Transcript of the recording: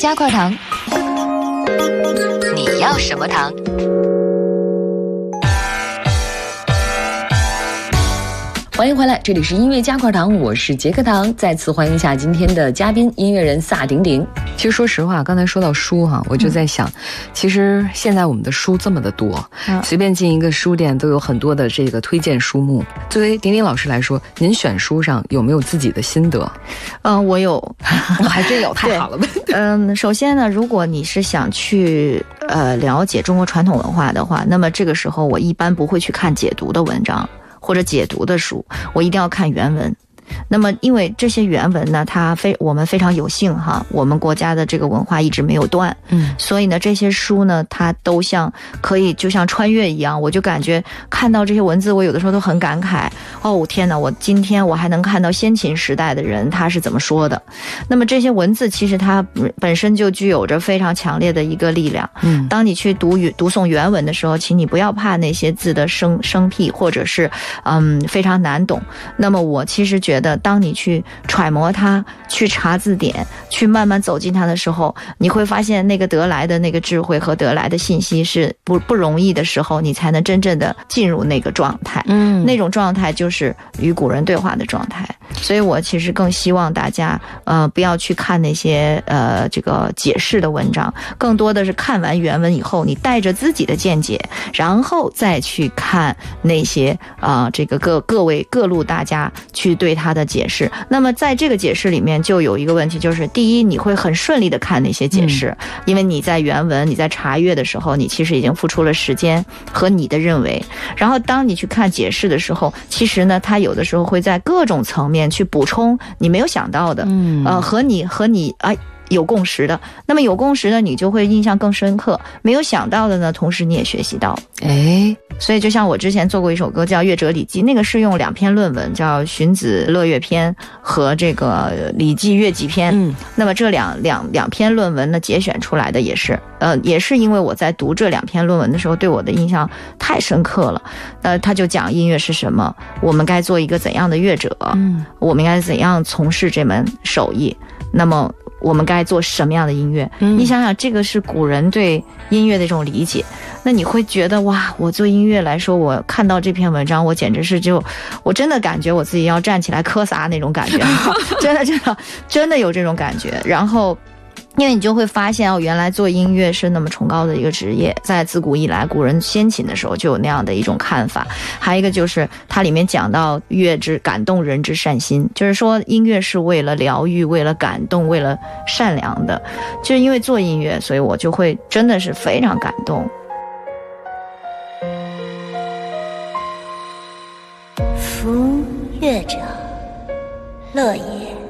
加块糖，你要什么糖？欢迎回来，这里是音乐加块糖，我是杰克糖，再次欢迎一下今天的嘉宾音乐人萨顶顶。其实说实话，刚才说到书哈，我就在想，其实现在我们的书这么的多，随便进一个书店都有很多的这个推荐书目。作为顶顶老师来说，您选书上有没有自己的心得？ 我有， 我还真有，太好了。 首先呢，如果你是想去了解中国传统文化的话，那么这个时候我一般不会去看解读的文章或者解读的书，我一定要看原文。那么因为这些原文呢，我们非常有幸哈，我们国家的这个文化一直没有断，所以呢这些书呢它都就像穿越一样，我就感觉看到这些文字，我有的时候都很感慨，哦天哪，我今天我还能看到先秦时代的人他是怎么说的。那么这些文字其实它本身就具有着非常强烈的一个力量，当你去读诵原文的时候，请你不要怕那些字的生僻或者是非常难懂。那么我其实觉得当你去揣摩它，去查字典，去慢慢走进它的时候，你会发现那个得来的那个智慧和得来的信息是不容易的时候，你才能真正的进入那个状态。那种状态就是与古人对话的状态。所以我其实更希望大家不要去看那些这个解释的文章，更多的是看完原文以后，你带着自己的见解，然后再去看那些这个各路大家去对它的解释。那么在这个解释里面就有一个问题，就是第一，你会很顺利的看那些解释，因为你在原文你在查阅的时候，你其实已经付出了时间和你的认为。然后当你去看解释的时候，其实呢它有的时候会在各种层面去补充你没有想到的，和你有共识的，那么有共识的你就会印象更深刻，没有想到的呢，同时你也学习到。所以就像我之前做过一首歌叫《乐者礼记》，那个是用2篇论文，叫《荀子乐乐篇》和这个《礼记乐记篇》。那么这两篇论文呢节选出来的也是因为我在读这2篇论文的时候，对我的印象太深刻了。他就讲音乐是什么，我们该做一个怎样的乐者，我们应该怎样从事这门手艺，那么我们该做什么样的音乐。你想想，这个是古人对音乐的一种理解，那你会觉得哇，我做音乐来说，我看到这篇文章，我简直是我真的感觉我自己要站起来磕仨那种感觉真的有这种感觉。然后因为你就会发现原来做音乐是那么崇高的一个职业，在自古以来古人先秦的时候就有那样的一种看法。还有一个就是它里面讲到乐之感动人之善心，就是说音乐是为了疗愈，为了感动，为了善良的。就是因为做音乐，所以我就会真的是非常感动。 夫乐者，乐也。